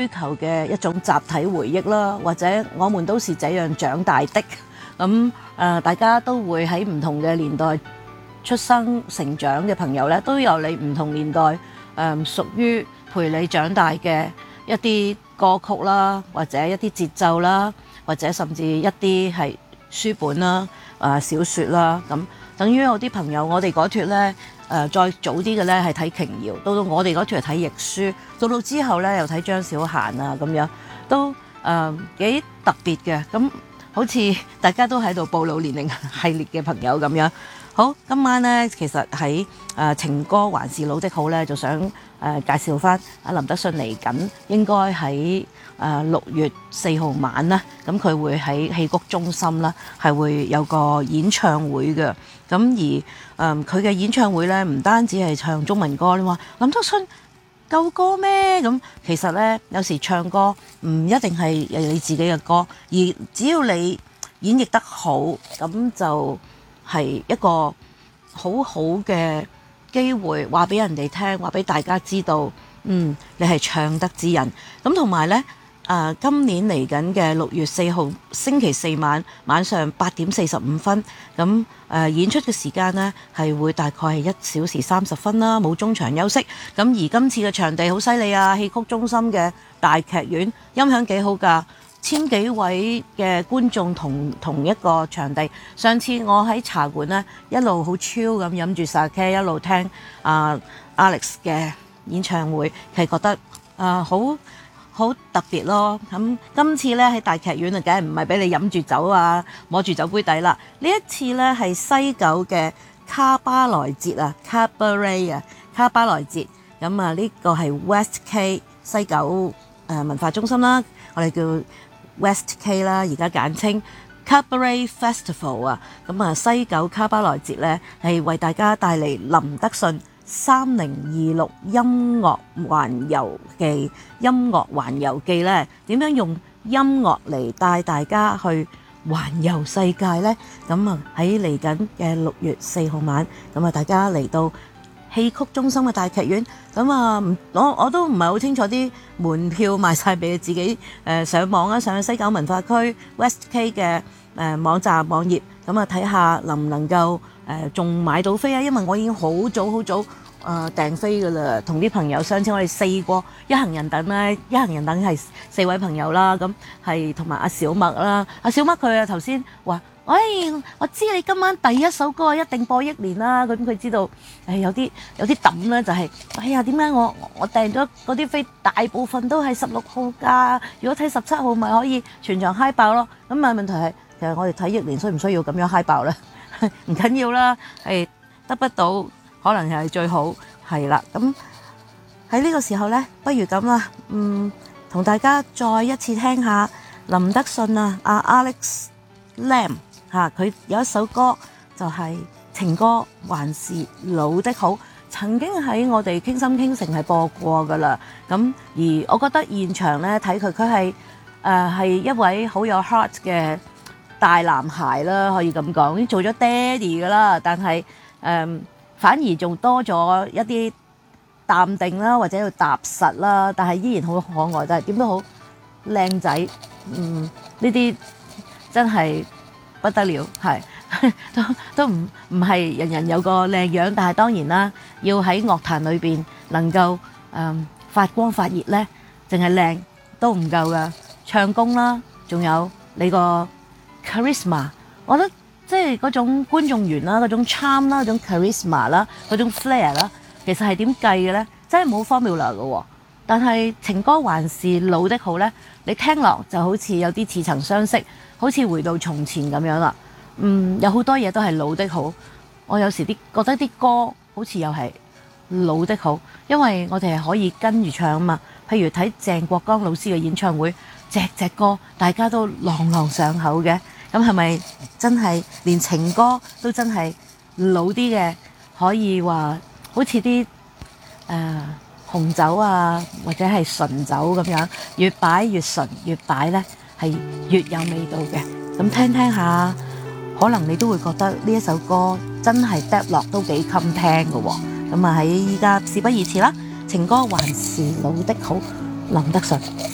追求嘅一種集體回憶啦，或者我們都是這樣長大的。咁大家都會喺唔同嘅年代出生成長嘅朋友咧，都有你唔同年代屬於陪你長大嘅一啲歌曲啦，或者一啲節奏啦，或者甚至一啲係書本啦、小説啦。咁等於有啲朋友，我哋嗰脱咧再早啲嘅咧係睇瓊瑤，到我哋嗰脱係睇亦舒，到之後咧又睇張小嫻啊，咁樣都幾特別嘅。咁好似大家都喺度暴露年齡系列嘅朋友咁樣。好，今晚咧其實喺情歌還是老的好咧，就想介紹翻阿林德信嚟緊，應該喺6月4號晚啦，咁佢會喺戲曲中心啦，係會有個演唱會嘅。咁而佢嘅演唱會咧，唔單止係唱中文歌，你話林德信舊歌咩？咁其實咧有時唱歌唔一定係你自己嘅歌，而只要你演繹得好，咁就係一個好好嘅機會，話俾人哋聽，話俾大家知道，你係唱得之人。咁同埋呢，今年嚟緊嘅6月4號星期四晚上8點45分，咁演出嘅時間呢係會大概係1小時30分啦，冇中場休息。咁而今次嘅場地好犀利啊，戲曲中心嘅大劇院，音響幾好㗎。千幾位嘅觀眾同一個場地。上次我喺茶館咧，一路好 chill 咁飲住 sake，一路聽Alex 嘅演唱會，係覺得好特別咯。咁今次咧喺大劇院啊，梗係唔係俾你飲住酒啊，摸住酒杯底啦。呢一次咧係西九嘅卡巴萊節啊 ，Cabaret 啊，卡巴萊節。咁呢個係 West K 西九文化中心啦，我哋叫West K 啦，而家簡稱 Cabaret Festival 啊。咁西九卡巴萊節咧係為大家帶嚟林德信3026音樂環遊記。音樂環遊記咧點樣用音樂嚟帶大家去環遊世界呢？咁喺嚟緊嘅6月4號晚，咁大家嚟到戲曲中心嘅大劇院，咁我都唔係好清楚啲門票賣晒俾自己上網啊，上去西九文化區 West K 嘅網站網頁，咁睇下能唔能夠仲買到飛啊？因為我已經好早訂飛噶啦，同啲朋友相親，我哋4個一行人等咧，一行人等係4位朋友啦，咁係同埋阿小麥啦，阿小麥佢頭先話。我知你今晚第一首歌一定播憶蓮啦，咁佢知道有啲抌咧，就係點解我訂咗嗰啲飛大部分都係16號㗎？如果睇17號咪可以全場嗨爆咯。咁問題係其實我哋睇憶蓮需唔需要咁樣嗨爆咧？唔緊要啦，係得不到可能係最好係啦。咁喺呢個時候咧，不如咁啦，同大家再一次聽下林德信阿 Alex Lam。佢有一首歌就係情歌還是老的好，曾經喺我哋傾心傾城係播過噶啦。咁而我覺得現場咧睇佢係一位好有 heart 嘅大男孩啦，可以咁講，已經做咗爹哋噶啦，但係反而仲多咗一啲淡定啦，或者要踏實啦，但係依然好可愛，但係點都好靚仔。呢啲真係不得了，係都唔係人人有個靚樣，但係當然啦，要喺樂壇裏邊能夠發光發熱咧，淨係靚都唔夠噶，唱功啦，仲有你個 charisma， 我覺得即係嗰種觀眾緣啦，嗰種 charm 啦，嗰種 charisma 啦，嗰種 flair 啦，其實係點計嘅咧？真係冇 formula 嘅喎。但係情歌還是老的好咧，你聽落就好似有啲似曾相識，好似回到從前咁樣啦。有好多嘢都係老的好。我有時覺得啲歌好似又係老的好，因為我哋係可以跟住唱啊嘛。譬如睇鄭國江老師嘅演唱會，隻歌大家都朗朗上口嘅。咁係咪真係連情歌都真係老啲嘅？可以話好似啲紅酒啊，或者係純酒咁樣，越擺越純，越擺呢係越有味道嘅。咁聽聽下，可能你都會覺得呢一首歌真係嗒落都幾襟聽嘅喎。咁喺依家事不宜遲啦，情歌還是老的好，林德信。